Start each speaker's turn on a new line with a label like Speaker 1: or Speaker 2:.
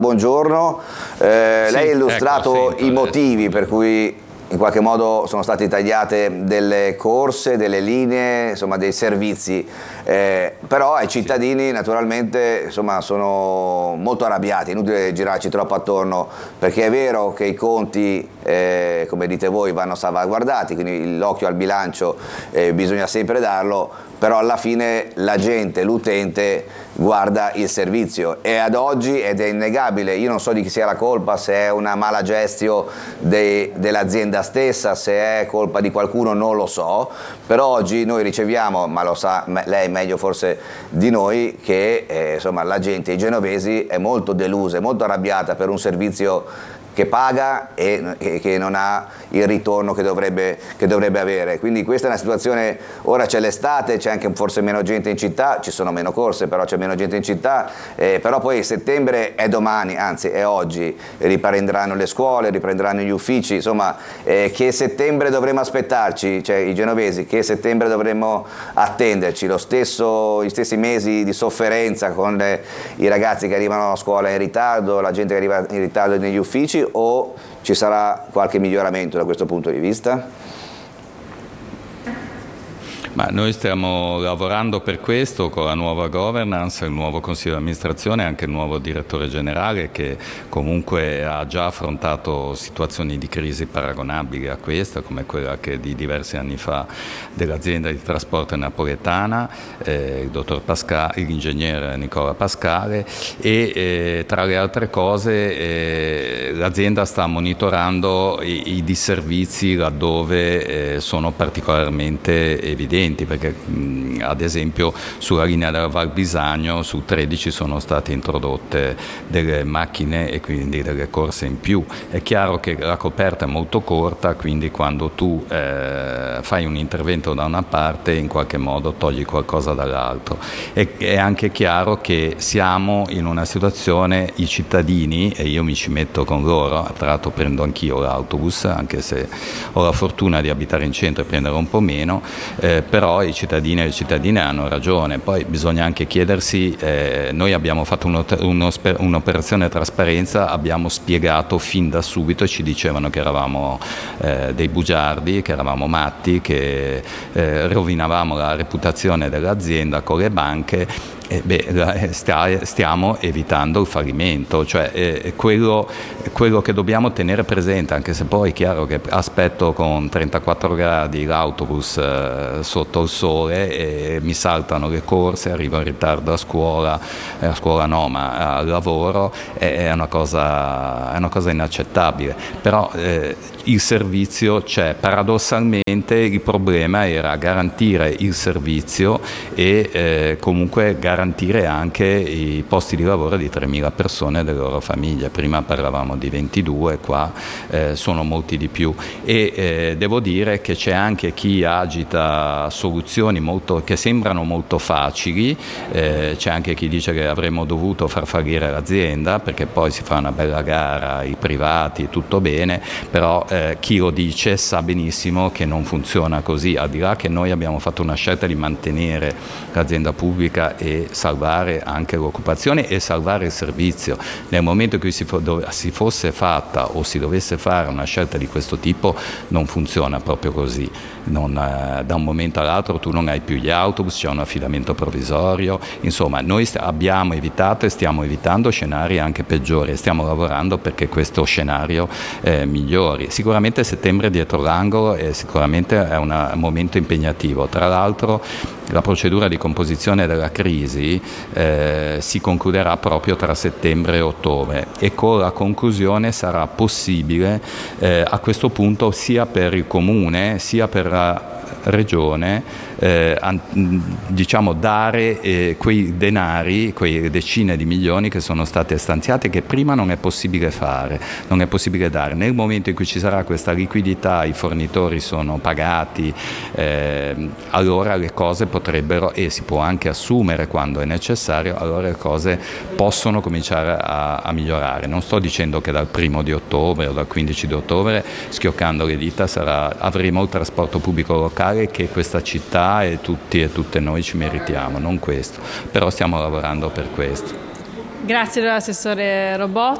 Speaker 1: Buongiorno, lei ha illustrato i motivi per cui in qualche modo sono state tagliate delle corse, delle linee, insomma dei servizi, però ai cittadini naturalmente insomma, sono molto arrabbiati, inutile girarci troppo attorno, perché è vero che i conti, come dite voi, vanno salvaguardati, quindi l'occhio al bilancio bisogna sempre darlo, però alla fine la gente, l'utente guarda il servizio e ad oggi, ed è innegabile, io non so di chi sia la colpa, se è una mala gestio dell'azienda stessa, se è colpa di qualcuno non lo so, però oggi noi riceviamo, ma lo sa lei meglio forse di noi, che insomma, la gente, i genovesi, è molto delusa, è molto arrabbiata per un servizio che paga e che non ha il ritorno che dovrebbe avere. Quindi questa è una situazione, ora c'è l'estate, c'è anche forse meno gente in città, ci sono meno corse, però c'è meno gente in città, però poi settembre è domani, anzi è oggi, riprenderanno le scuole, riprenderanno gli uffici, insomma che settembre dovremo aspettarci, cioè i genovesi, che settembre dovremmo attenderci, gli stessi mesi di sofferenza con i ragazzi che arrivano a scuola in ritardo, la gente che arriva in ritardo negli uffici, o ci sarà qualche miglioramento da questo punto di vista?
Speaker 2: Ma noi stiamo lavorando per questo con la nuova governance, il nuovo consiglio di amministrazione e anche il nuovo direttore generale, che comunque ha già affrontato situazioni di crisi paragonabili a questa, come quella che di diversi anni fa dell'azienda di trasporto napoletana, il dottor Pascale, l'ingegnere Nicola Pascale, e tra le altre cose l'azienda sta monitorando i disservizi laddove sono particolarmente evidenti, perché ad esempio sulla linea della Val Bisagno su 13 sono state introdotte delle macchine e quindi delle corse in più. È chiaro che la coperta è molto corta, quindi quando tu fai un intervento da una parte in qualche modo togli qualcosa dall'altro. È anche chiaro che siamo in una situazione, i cittadini, e io mi ci metto con loro, tra l'altro prendo anch'io l'autobus, anche se ho la fortuna di abitare in centro e prendere un po' meno, però i cittadini e le cittadine hanno ragione. Poi bisogna anche chiedersi, noi abbiamo fatto un'operazione trasparenza, abbiamo spiegato fin da subito, e ci dicevano che eravamo dei bugiardi, che eravamo matti, che rovinavamo la reputazione dell'azienda con le banche. Stiamo evitando il fallimento, cioè quello che dobbiamo tenere presente, anche se poi è chiaro che aspetto con 34 gradi l'autobus sotto il sole e mi saltano le corse, arrivo in ritardo a scuola no, ma al lavoro, è una cosa inaccettabile. Però il servizio c'è, paradossalmente il problema era garantire il servizio e comunque garantire anche i posti di lavoro di 3.000 persone e delle loro famiglie. Prima parlavamo di 22, qua sono molti di più, e devo dire che c'è anche chi agita soluzioni che sembrano molto facili, c'è anche chi dice che avremmo dovuto far fallire l'azienda perché poi si fa una bella gara, i privati, tutto bene, però chi lo dice sa benissimo che non funziona così, al di là che noi abbiamo fatto una scelta di mantenere l'azienda pubblica e salvare anche l'occupazione e salvare il servizio. Nel momento in cui si fosse fatta o si dovesse fare una scelta di questo tipo, non funziona proprio così. Da un momento all'altro tu non hai più gli autobus, c'è un affidamento provvisorio, insomma noi abbiamo evitato e stiamo evitando scenari anche peggiori e stiamo lavorando perché questo scenario migliori. Sicuramente settembre è dietro l'angolo e sicuramente è un momento impegnativo. Tra l'altro la procedura di composizione della crisi si concluderà proprio tra settembre e ottobre, e con la conclusione sarà possibile a questo punto sia per il Comune sia per la Regione diciamo dare quei denari, quei decine di milioni che sono state stanziate, che prima non è possibile fare, non è possibile dare. Nel momento in cui ci sarà questa liquidità, i fornitori sono pagati, allora le cose potrebbero, e si può anche assumere quando è necessario, allora le cose possono cominciare a migliorare. Non sto dicendo che dal 1° di ottobre o dal 15 di ottobre, schioccando le dita, avremo il trasporto pubblico locale che questa città e tutti e tutte noi ci meritiamo, non questo, però stiamo lavorando per questo.
Speaker 3: Grazie all'assessore Robot.